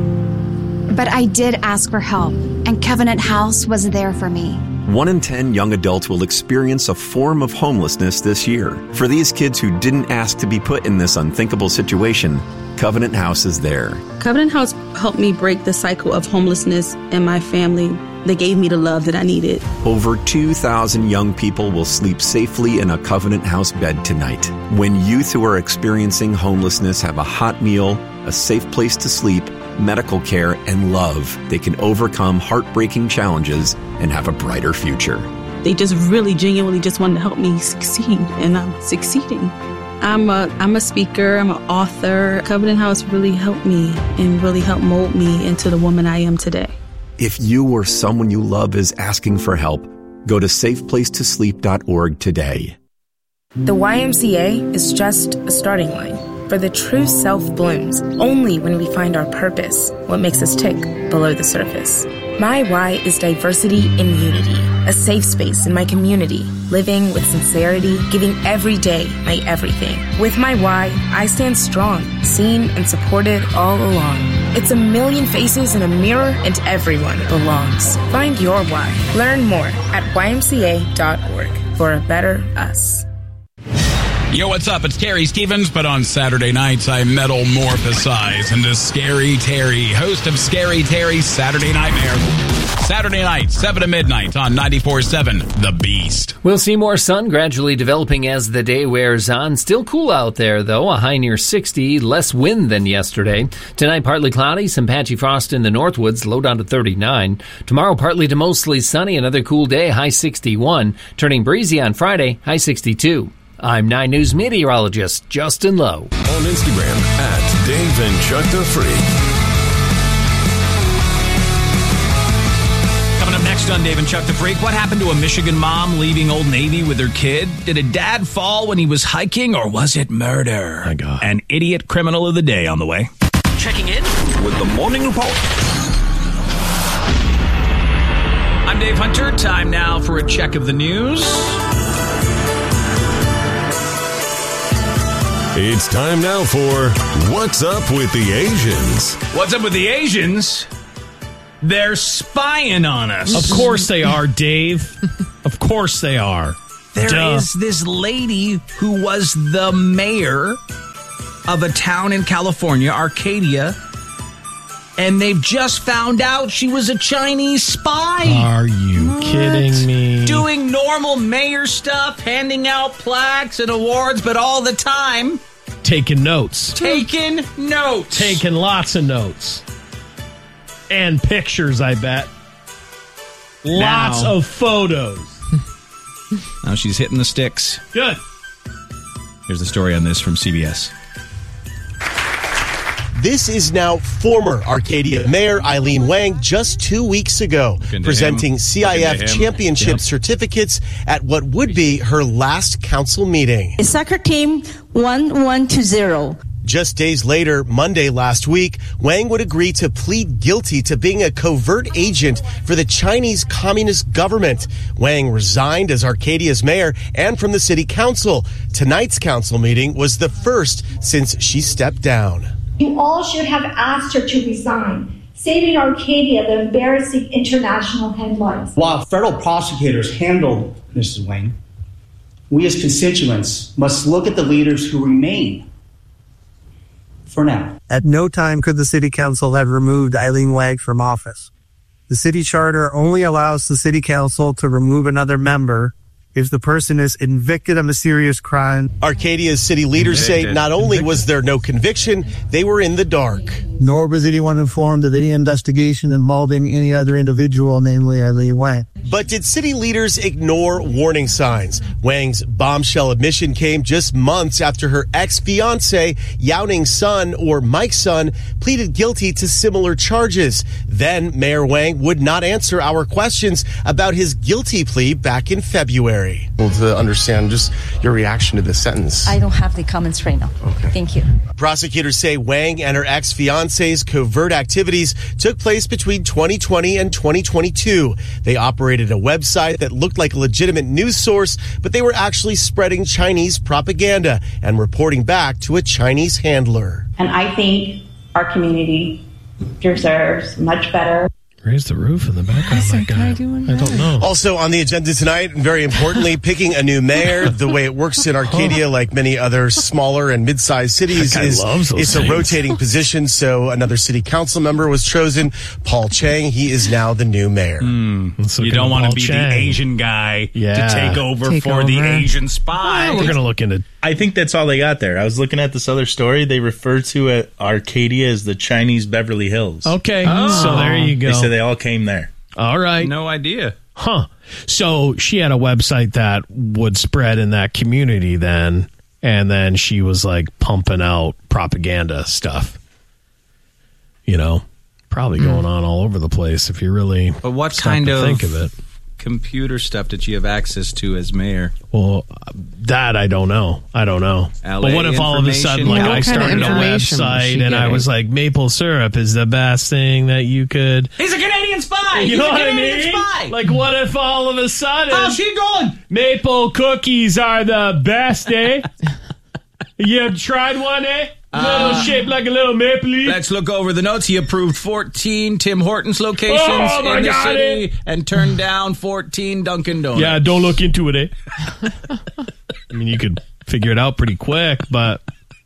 But I did ask for help, and Covenant House was there for me. 1 in 10 young adults will experience a form of homelessness this year. For these kids who didn't ask to be put in this unthinkable situation, Covenant House is there. Covenant House helped me break the cycle of homelessness in my family. They gave me the love that I needed. Over 2,000 young people will sleep safely in a Covenant House bed tonight. When youth who are experiencing homelessness have a hot meal, a safe place to sleep, medical care, and love, they can overcome heartbreaking challenges and have a brighter future. They just really genuinely just wanted to help me succeed, and I'm succeeding. I'm a speaker, I'm an author. Covenant House really helped me and really helped mold me into the woman I am today. If you or someone you love is asking for help, go to safeplacetosleep.org today. The YMCA is just a starting line, for the true self blooms only when we find our purpose, what makes us tick below the surface. My why is diversity and unity, a safe space in my community, living with sincerity, giving every day my everything. With my why, I stand strong, seen and supported all along. It's a million faces in a mirror and everyone belongs. Find your why. Learn more at ymca.org for a better us. Yo, what's up? It's Terry Stevens, but on Saturday nights I metamorphosize into Scary Terry, host of Scary Terry's Saturday Nightmare. Saturday night, 7 to midnight on 94.7 The Beast. We'll see more sun gradually developing as the day wears on. Still cool out there, though. A high near 60, less wind than yesterday. Tonight, partly cloudy, some patchy frost in the Northwoods, low down to 39. Tomorrow, partly to mostly sunny, another cool day, high 61. Turning breezy on Friday, high 62. I'm 9 News meteorologist Justin Lowe. On Instagram at Dave and Chuck the Freak. Coming up Next on Dave and Chuck the Freak, what happened to a Michigan mom leaving Old Navy with her kid? Did a dad fall when he was hiking, or was it murder? My God. An idiot criminal of the day on the way. Checking in with the Morning Report. I'm Dave Hunter. Time now for a check of the news. It's time now for What's Up with the Asians? What's up with the Asians? They're spying on us. Of course they are, Dave. Of course they are. There is this lady who was the mayor of a town in California, Arcadia, and they've just found out she was a Chinese spy. Are you kidding me? Doing normal mayor stuff, handing out plaques and awards, but all the time taking notes. Taking notes. Taking lots of notes. And pictures, I bet. Lots of photos. Now she's hitting the sticks. Good. Here's the story on this from CBS. This is now former Arcadia Mayor Eileen Wang just 2 weeks ago, presenting CIF championship certificates at what would be her last council meeting. The soccer team won 1-0. Just days later, Monday last week, Wang would agree to plead guilty to being a covert agent for the Chinese Communist government. Wang resigned as Arcadia's mayor and from the city council. Tonight's council meeting was the first since she stepped down. You all should have asked her to resign, saving Arcadia the embarrassing international headlines. While federal prosecutors handled Mrs. Wang, we as constituents must look at the leaders who remain for now. At no time could the city council have removed Eileen Wang from office. The city charter only allows the city council to remove another member if the person is convicted of a serious crime. Arcadia's city leaders say not only was there no conviction, they were in the dark. Nor was anyone informed of any investigation involving any other individual, namely Eileen Wang. But did city leaders ignore warning signs? Wang's bombshell admission came just months after her ex-fiancé, Yao Ning's son, or Mike's son, pleaded guilty to similar charges. Then Mayor Wang would not answer our questions about his guilty plea back in February. To understand just your reaction to this sentence. I don't have the comments right now. Okay. Thank you. Prosecutors say Wang and her ex-fiance's covert activities took place between 2020 and 2022. They operated a website that looked like a legitimate news source, but they were actually spreading Chinese propaganda and reporting back to a Chinese handler. And I think our community deserves much better. Raise the roof in the background, my guy. I don't know. Also on the agenda tonight, and very importantly, picking a new mayor. The way it works in Arcadia, like many other smaller and mid-sized cities, is it's a rotating position. So another city council member was chosen, Paul Chang. He is now the new mayor. You don't want to be the Asian guy to take over the Asian spy. We're going to look into. I think that's all they got there. I was looking at this other story. They refer to Arcadia as the Chinese Beverly Hills. Okay, so there you go. They said they all came there. All right. No idea. Huh. So she had a website that would spread in that community then, and then she was like pumping out propaganda stuff. You know, probably going on all over the place if you really But what kind of think of it. Computer stuff did you have access to as mayor? Well, that I don't know. But what if all of a sudden, like, I started a website and I was like, maple syrup is the best thing that you could. He's a Canadian spy. You know what I mean? Spy. Like, what if all of a sudden, how's she going? Maple cookies are the best, eh? You tried one, eh? Little shaped like a little maple leaf. Let's look over the notes. He approved 14 Tim Hortons locations in the city and turned down 14 Dunkin' Donuts. Yeah, don't look into it, eh? I mean, you could figure it out pretty quick, but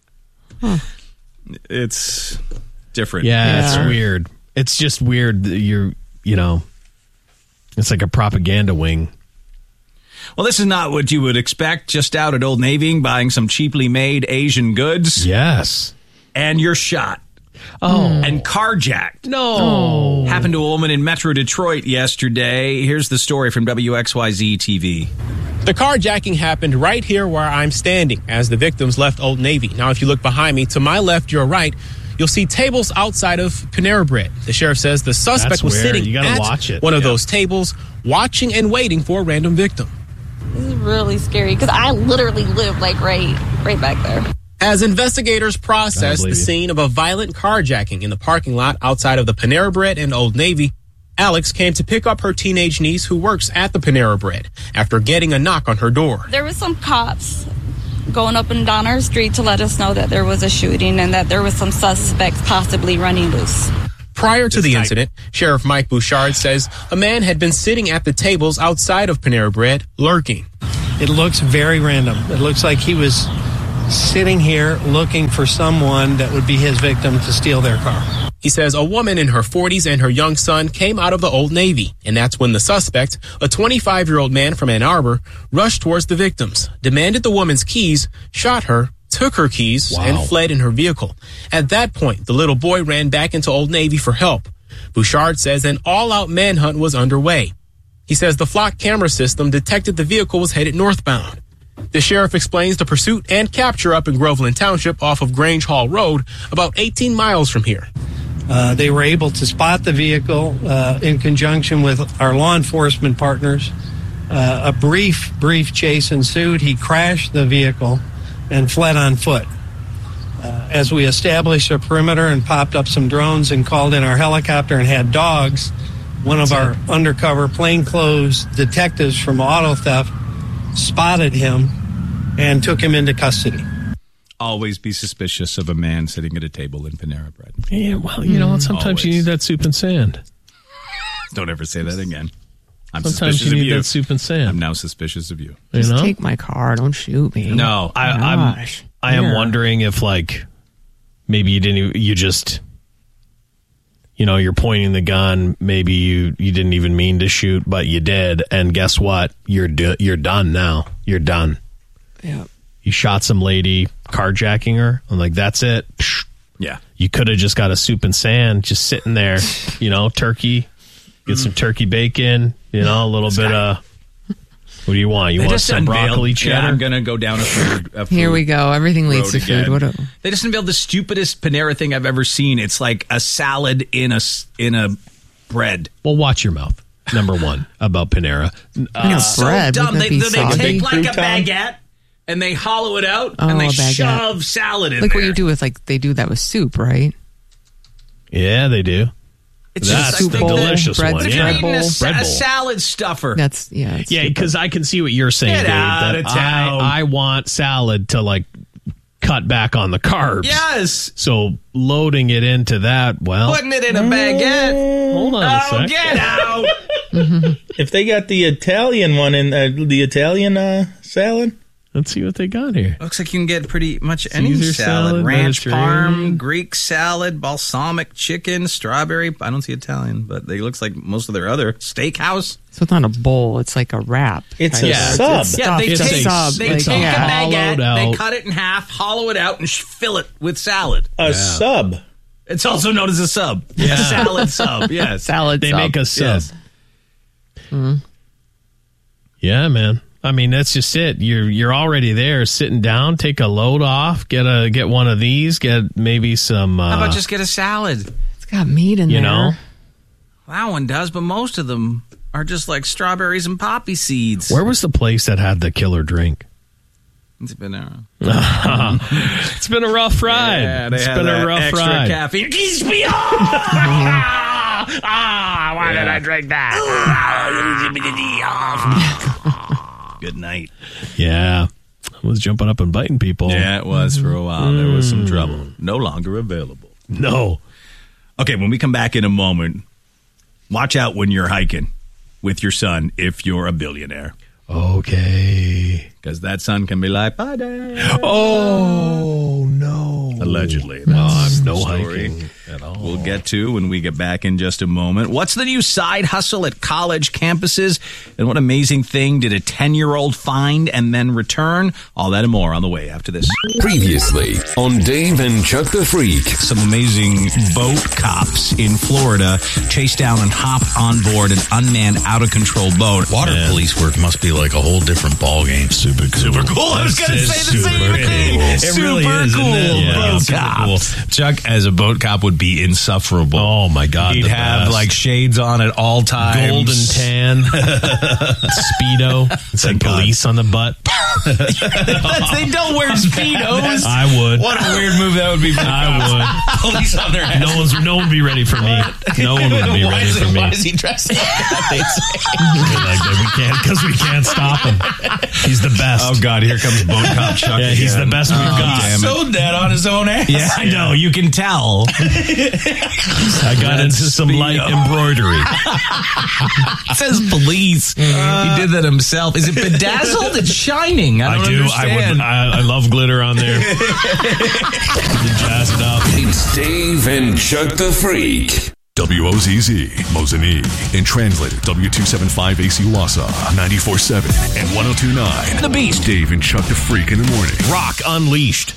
it's different. Yeah, it's weird. It's just weird that it's like a propaganda wing. Well, this is not what you would expect. Just out at Old Navy buying some cheaply made Asian goods. Yes. And you're shot. Oh. And carjacked. No. Happened to a woman in Metro Detroit yesterday. Here's the story from WXYZ TV. The carjacking happened right here where I'm standing as the victims left Old Navy. Now, if you look behind me, to my left, your right, you'll see tables outside of Panera Bread. The sheriff says the suspect That's was weird. sitting You gotta at watch it. one of Yeah. those tables, watching and waiting for a random victim. This is really scary because I literally live like right back there. As investigators process the scene of a violent carjacking in the parking lot outside of the Panera Bread and Old Navy, Alex came to pick up her teenage niece who works at the Panera Bread after getting a knock on her door. There was some cops going up and down our street to let us know that there was a shooting and that there was some suspects possibly running loose. Prior to the incident, Sheriff Mike Bouchard says a man had been sitting at the tables outside of Panera Bread, lurking. It looks very random. It looks like he was sitting here looking for someone that would be his victim to steal their car. He says a woman in her 40s and her young son came out of the Old Navy, and that's when the suspect, a 25-year-old man from Ann Arbor, rushed towards the victims, demanded the woman's keys, shot her, took her keys, and fled in her vehicle. At that point, the little boy ran back into Old Navy for help. Bouchard says an all-out manhunt was underway. He says the flock camera system detected the vehicle was headed northbound. The sheriff explains the pursuit and capture up in Groveland Township off of Grange Hall Road, about 18 miles from here. They were able to spot the vehicle in conjunction with our law enforcement partners. A brief chase ensued. He crashed the vehicle and fled on foot. As we established a perimeter and popped up some drones and called in our helicopter and had dogs, one of our undercover plainclothes detectives from auto theft spotted him and took him into custody. Always be suspicious of a man sitting at a table in Panera Bread. Yeah, well, you know what? Sometimes you need that soup and sand. Don't ever say that again. I'm Sometimes suspicious you of need you. that soup and sand. I'm now suspicious of you. Just take my car. Don't shoot me. No, I am wondering if, like, maybe you didn't. You just, you're pointing the gun. Maybe you didn't even mean to shoot, but you did. And guess what? You're done now. You're done. Yeah. You shot some lady, carjacking her. I'm like, that's it. Psh. Yeah. You could have just got a soup and sand just sitting there. Turkey. Get some turkey bacon. A little bit of. What do you want? You want some broccoli cheddar? Yeah, I'm going to go down a food Here we go. Everything leads to food. What They just unveiled the stupidest Panera thing I've ever seen. It's like a salad in a bread. Well, watch your mouth. Number one about Panera. It's so dumb. They take like a baguette and they hollow it out and they shove salad in like there. what you do with they do that with soup, right? Yeah, they do. It's That's just the like delicious one. They're Yeah. eating a Bread bowl. salad stuffer. That's Yeah, because I can see what you're saying, Get Dave. out that of town. I want salad to cut back on the carbs. Yes. So loading it into that, Putting it in a baguette. Hold on a sec. Get out. If they got the Italian one in the Italian salad, let's see what they got here. Looks like you can get pretty much any Caesar salad. Ranch Mediterranean. parm, Greek salad, balsamic chicken, strawberry. I don't see Italian, but it looks like most of their other steakhouse. So it's not a bowl. It's like a wrap. It's right? a sub. Yeah, they It's take a sub. they Like, take yeah. a baguette, Hollowed they out. cut it in half, hollow it out, and fill it with salad. A sub. It's also known as a sub. Yeah. A salad sub. Yes. Salad They sub. make a sub. Yes. Yeah, man. I mean, that's just it. You're already there, sitting down. Take a load off. Get one of these. Get maybe some. How about just get a salad? It's got meat in there. That one does, but most of them are just like strawberries and poppy seeds. Where was the place that had the killer drink? It's been a It's been a rough ride. Yeah, they it's had been a that rough extra ride. caffeine. Why did I drink that? Good night. Yeah. I was jumping up and biting people. Yeah, it was for a while. There was some trouble. No longer available. No. Okay, when we come back in a moment, watch out when you're hiking with your son if you're a billionaire. Okay. Because that son can be like, bye, Dad. Oh, no. Allegedly. That's I'm no the story. hiking. at all. We'll get to when we get back in just a moment. What's the new side hustle at college campuses? And what amazing thing did a 10-year-old find and then return? All that and more on the way after this. Previously on Dave and Chuck the Freak. Some amazing boat cops in Florida chased down and hopped on board an unmanned, out-of-control boat. Water police work must be like a whole different ball game. Super cool. Super cool. I was going to say the same thing. It really is, cool. Isn't it? Yeah, boat cops. Cool. Chuck, as a boat cop, would be insufferable. Oh, my God. He'd have, best. like, shades on at all times. Golden tan. Speedo. It's like police on the butt. They don't wear Speedos. I would. What a weird move that would be. I would. Police on their heads. No one would be ready for me. No one would be ready for me. Why is he dressed like that? They'd say. We can't stop him. He's the best. Oh, God, here comes Boat Cop Chuck. Yeah, he's the best we've got. So dead on his own ass. Yeah, I know. You can tell. I got into some light embroidery. It says police. He did that himself. Is it bedazzled? It's shining. I do. Understand. I love glitter on there. Jazz it up. It's Dave and Chuck the Freak. WOZZ, Mosinee, and translated W275AC Wausau, 94.7 and 102.9. The Beast. Dave and Chuck the Freak in the morning. Rock Unleashed.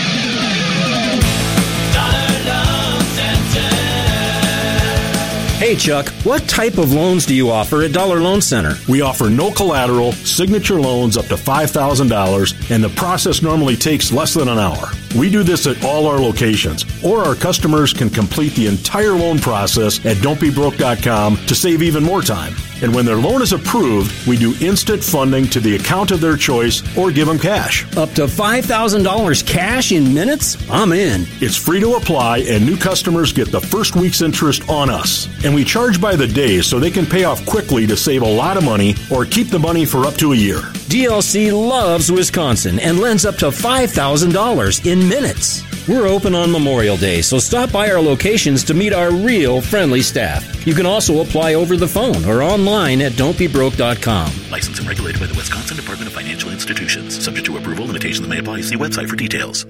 Hey, Chuck, what type of loans do you offer at Dollar Loan Center? We offer no collateral, signature loans up to $5,000, and the process normally takes less than an hour. We do this at all our locations, or our customers can complete the entire loan process at don'tbebroke.com to save even more time. And when their loan is approved, we do instant funding to the account of their choice or give them cash. Up to $5,000 cash in minutes? I'm in. It's free to apply, and new customers get the first week's interest on us. And we charge by the day so they can pay off quickly to save a lot of money or keep the money for up to a year. DLC loves Wisconsin and lends up to $5,000 in minutes. We're open on Memorial Day, so stop by our locations to meet our real friendly staff. You can also apply over the phone or online at don'tbebroke.com. Licensed and regulated by the Wisconsin Department of Financial Institutions. Subject to approval, limitations may apply. See website for details.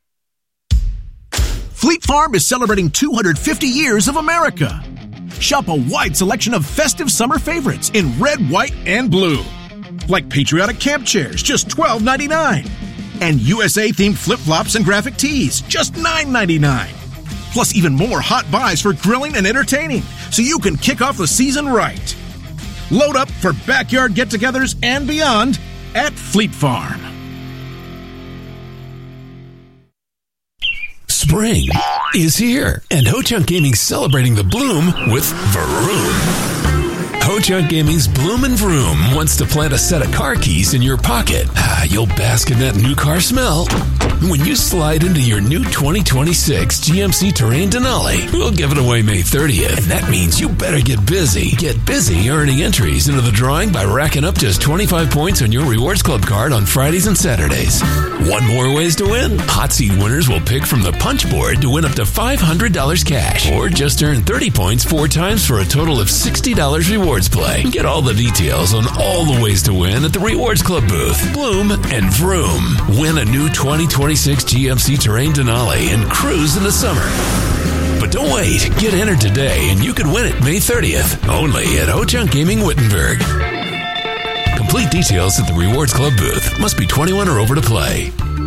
Fleet Farm is celebrating 250 years of America. Shop a wide selection of festive summer favorites in red, white, and blue. Like patriotic camp chairs, just $12.99. And USA-themed flip-flops and graphic tees, just $9.99. Plus even more hot buys for grilling and entertaining, so you can kick off the season right. Load up for backyard get-togethers and beyond at Fleet Farm. Spring is here, and Ho-Chunk Gaming's celebrating the bloom with Vroom. Ho-Chunk Gaming's Bloom and Vroom wants to plant a set of car keys in your pocket. You'll bask in that new car smell when you slide into your new 2026 GMC Terrain Denali. We'll give it away May 30th, and that means you better get busy. Get busy earning entries into the drawing by racking up just 25 points on your Rewards Club card on Fridays and Saturdays. One more ways to win. Hot Seat winners will pick from the punch board to win up to $500 cash, or just earn 30 points 4 times for a total of $60 rewards play. Get all the details on all the ways to win at the Rewards Club booth. Bloom and Vroom. Win a new 2026 GMC Terrain Denali and cruise in the summer. But don't wait. Get entered today and you can win it May 30th. Only at Ho-Chunk Gaming Wittenberg. Complete details at the Rewards Club booth. Must be 21 or over to play.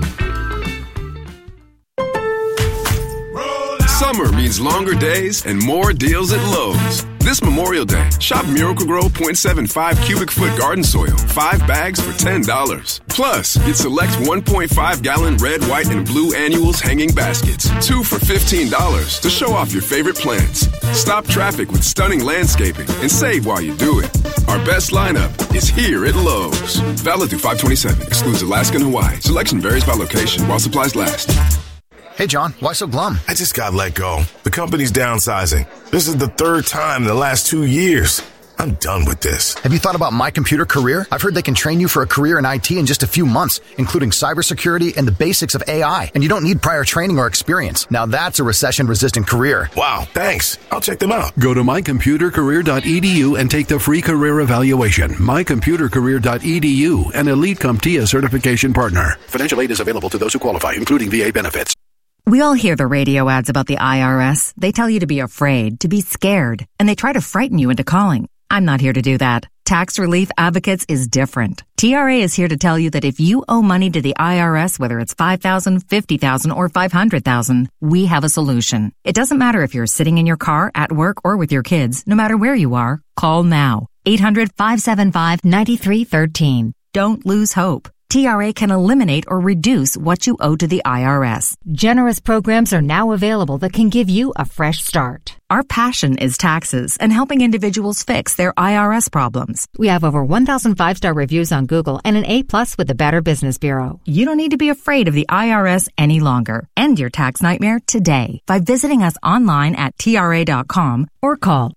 Summer means longer days and more deals at Lowe's. This Memorial Day, shop Miracle-Gro 0.75 cubic foot garden soil, 5 bags for $10. Plus, get select 1.5 gallon red, white, and blue annuals hanging baskets, 2 for $15 to show off your favorite plants. Stop traffic with stunning landscaping and save while you do it. Our best lineup is here at Lowe's. Valid through 5/27, excludes Alaska and Hawaii. Selection varies by location while supplies last. Hey, John, why so glum? I just got let go. The company's downsizing. This is the 3rd time in the last 2 years. I'm done with this. Have you thought about My Computer Career? I've heard they can train you for a career in IT in just a few months, including cybersecurity and the basics of AI. And you don't need prior training or experience. Now that's a recession-resistant career. Wow, thanks. I'll check them out. Go to mycomputercareer.edu and take the free career evaluation. Mycomputercareer.edu, an Elite CompTIA certification partner. Financial aid is available to those who qualify, including VA benefits. We all hear the radio ads about the IRS. They tell you to be afraid, to be scared, and they try to frighten you into calling. I'm not here to do that. Tax Relief Advocates is different. TRA is here to tell you that if you owe money to the IRS, whether it's $5,000, $50,000, or $500,000, we have a solution. It doesn't matter if you're sitting in your car, at work, or with your kids. No matter where you are, call now. 800-575-9313. Don't lose hope. TRA can eliminate or reduce what you owe to the IRS. Generous programs are now available that can give you a fresh start. Our passion is taxes and helping individuals fix their IRS problems. We have over 1,000 5-star reviews on Google and an A+ with the Better Business Bureau. You don't need to be afraid of the IRS any longer. End your tax nightmare today by visiting us online at TRA.com or call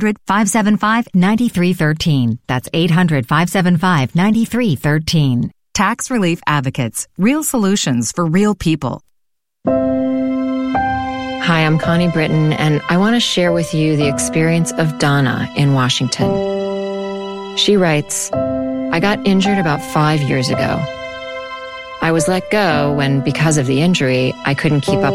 800-575-9313. That's 800-575-9313. Tax Relief Advocates. Real solutions for real people. Hi, I'm Connie Britton, and I want to share with you the experience of Donna in Washington. She writes, I got injured about 5 years ago. I was let go when, because of the injury, I couldn't keep up